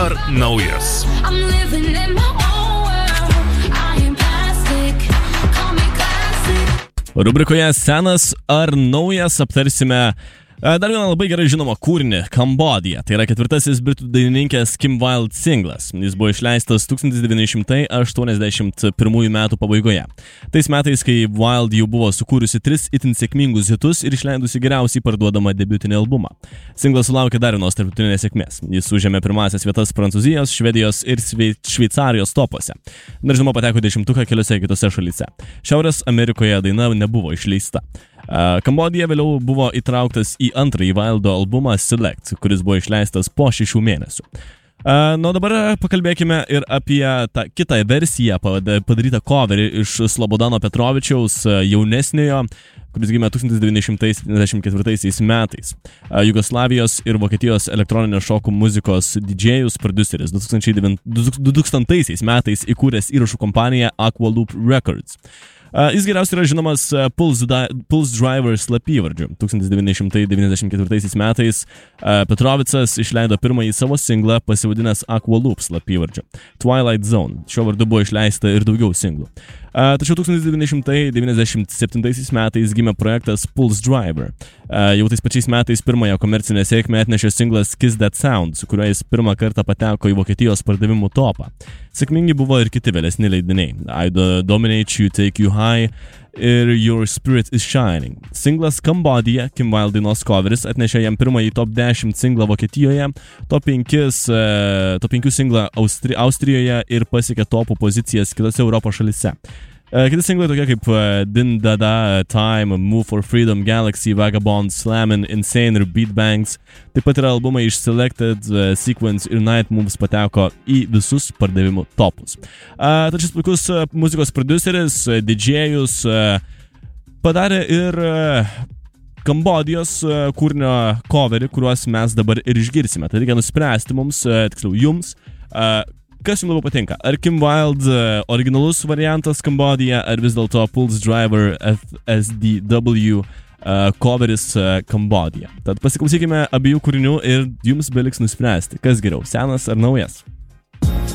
ar naujas? Rubrikoje senas ar naujas aptarsime dar vieną labai gerai žinomą kūrinį – Cambodia. Tai yra ketvirtasis britų dainininkės Kim Wilde singlas. Jis buvo išleistas 1981 metų pabaigoje. Tais metais, kai Wilde jau buvo sukūrusi 3 itin sėkmingus hitus ir išleidusi geriausiai parduodamą debiutinį albumą. Singlas sulaukė dar vienos tarptautinės sėkmės. Jis užėmė pirmąsias vietas Prancūzijos, Švedijos ir Šveicarijos topuose. Ir žinoma, pateko 10-uką keliose kitose šalyse. Šiaurės Amerikoje daina nebuvo išleista. Cambodia vėliau buvo įtrauktas į antrąjį Wildo albumą Select, kuris buvo išleistas po 6 mėnesių. Nu, dabar pakalbėkime ir apie tą kitą versiją, padarytą coverį iš Slobodano Petrovičiaus jaunesniojo, kuris gimė 1974 metais. Jugoslavijos ir Vokietijos elektroninio šokų muzikos didžėjus prodiuseris 2000 metais įkūręs įrašų kompaniją Aqualoop Records. Jis geriausiai yra žinomas Pulse Driver slapyvardžiu. 1994 metais Petrovicas išleido pirmąjį savo singlą pasivadinęs Aqualoop slapyvardžiu Twilight Zone. Šiuo vardu buvo išleista ir daugiau singlų. Tačiau 1997 metais gimė projektas Pulse Driver. Jau tais pačiais metais pirmąją komercinę sėkmę atnešė singlas Kiss That Sound, su kuriuo jis pirmą kartą pateko į Vokietijos pardavimų topą. Sėkmingi buvo ir kiti vėlesni leidiniai – I Dominate You, Take You High ir Your Spirit is Shining. Singlas Cambodia, Kim Wilde dainos coveris, atnešė jam pirmąjį top 10 singlą Vokietijoje, top 5 singlą Austrijoje ir pasiekė topų pozicijas kitose Europos šalyse. Kiti singlai tokie kaip Din Dada, Time, Move for Freedom, Galaxy, Vagabond, Slammin', Insane ir Beat Bangs. Taip pat yra albumai iš Selected, Sequence ir Night Moves pateko į visus pardavimų topus. Tačiau puikus muzikos prodiuseris, didžėjus, padarė ir Kambodijos kūrinio coverį, kuriuos mes dabar ir išgirsime. Tai reikia nuspręsti mums, tiksliau jums, kas jums labiau patinka? Ar Kim Wilde originalus variantas Cambodia, ar vis dėlto Pulse Driver FSDW coveris Cambodia? Tad pasiklausykime abiejų kūrinių ir jums beliks nuspręsti, kas geriau, senas ar naujas.